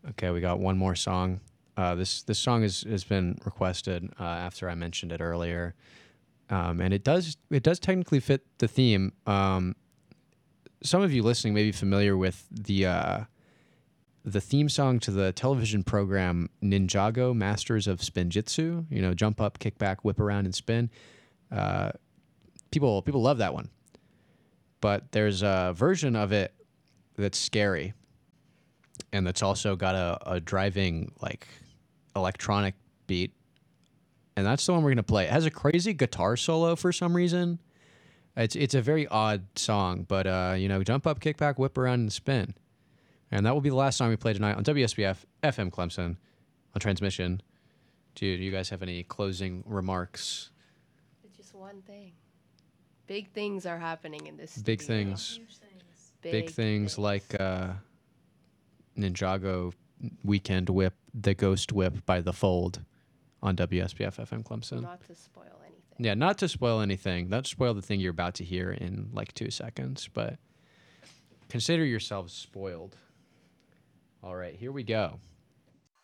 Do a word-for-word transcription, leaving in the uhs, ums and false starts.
Okay, we got one more song. Uh, this this song is, has been requested uh, after I mentioned it earlier, um, and it does it does technically fit the theme. Um, some of you listening may be familiar with the uh, the theme song to the television program Ninjago Masters of Spinjitzu. You know, jump up, kick back, whip around, and spin. Uh, people people love that one, but there's a version of it that's scary, and that's also got a, a driving like electronic beat, and that's the one we're gonna play. It has a crazy guitar solo for some reason. It's it's a very odd song, but uh, you know, jump up, kick back, whip around, and spin. And that will be the last song we play tonight on W S B F F M Clemson on transmission. Do, do you guys have any closing remarks? It's just one thing. Big things are happening in this Big studio. things. Huge things. Big, Big things, like uh, Ninjago Weekend Whip, The Ghost Whip by The Fold on W S B F F M Clemson. Not to spoil anything. Yeah, not to spoil anything. Not to spoil the thing you're about to hear in like two seconds, but consider yourselves spoiled. All right, here we go.